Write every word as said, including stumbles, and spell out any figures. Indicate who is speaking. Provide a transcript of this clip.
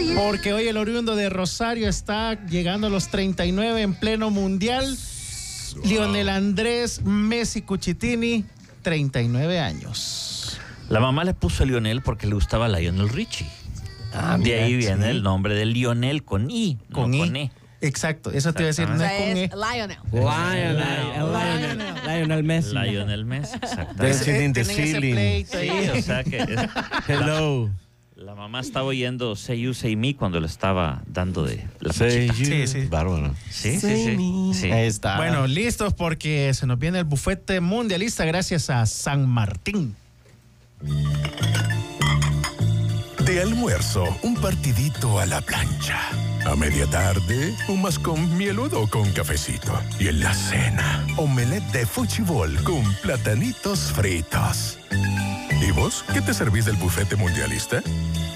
Speaker 1: Porque hoy el oriundo de Rosario está llegando a los treinta y nueve en pleno mundial. Wow. Lionel Andrés Messi Cuchitini, treinta y nueve años.
Speaker 2: La mamá le puso a Lionel porque le gustaba Lionel Richie. Ah, de ahí viene sí. el nombre de Lionel con I,
Speaker 1: con,
Speaker 2: no
Speaker 1: I.
Speaker 2: con E.
Speaker 1: Exacto, eso te iba a decir, no
Speaker 3: o sea,
Speaker 1: es con
Speaker 3: es
Speaker 1: E.
Speaker 3: Lionel.
Speaker 4: Lionel. Lionel. Lionel Messi.
Speaker 2: Lionel Messi, exacto.
Speaker 4: Dancing in the ceiling.
Speaker 2: Sí, o sea que es,
Speaker 4: Hello.
Speaker 2: La, la mamá estaba oyendo Say You, Say Me cuando le estaba dando de la
Speaker 4: Say
Speaker 2: puchita.
Speaker 4: You.
Speaker 1: Sí, sí.
Speaker 4: Bárbaro.
Speaker 2: Sí, sí, sí, sí.
Speaker 4: Ahí está.
Speaker 1: Bueno, listos porque se nos viene el bufete mundialista gracias a San Martín.
Speaker 5: De almuerzo, un partidito a la plancha. A media tarde, un mascón mieludo con cafecito. Y en la cena, omelette de fuchibol con platanitos fritos. ¿Y vos qué te servís del bufete mundialista?